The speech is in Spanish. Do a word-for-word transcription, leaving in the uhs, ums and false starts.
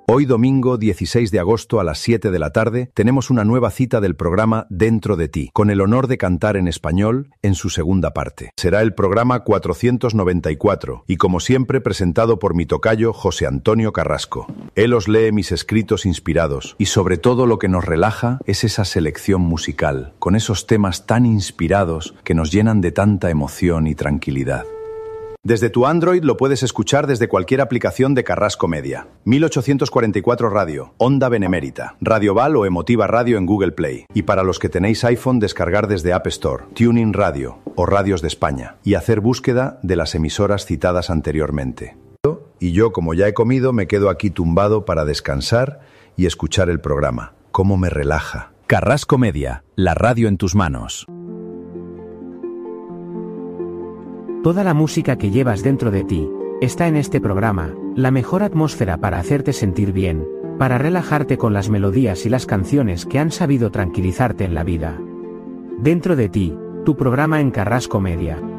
Hoy domingo dieciséis de agosto a las siete de la tarde tenemos una nueva cita del programa Dentro de ti, con el honor de cantar en español en su segunda parte. Será el programa cuatrocientos noventa y cuatro y como siempre presentado por mi tocayo José Antonio Carrasco. Él os lee mis escritos inspirados y sobre todo lo que nos relaja es esa selección musical, con esos temas tan inspirados que nos llenan de tanta emoción y tranquilidad. Desde tu Android lo puedes escuchar desde cualquier aplicación de Carrasco Media. mil ochocientos cuarenta y cuatro Radio, Onda Benemérita, Radio Val o Emotiva Radio en Google Play. Y para los que tenéis iPhone, descargar desde App Store, TuneIn Radio o Radios de España y hacer búsqueda de las emisoras citadas anteriormente. Y yo, como ya he comido, me quedo aquí tumbado para descansar y escuchar el programa. ¿Cómo me relaja? Carrasco Media, la radio en tus manos. Toda la música que llevas dentro de ti está en este programa, la mejor atmósfera para hacerte sentir bien, para relajarte con las melodías y las canciones que han sabido tranquilizarte en la vida. Dentro de ti, tu programa en Carrasco Media.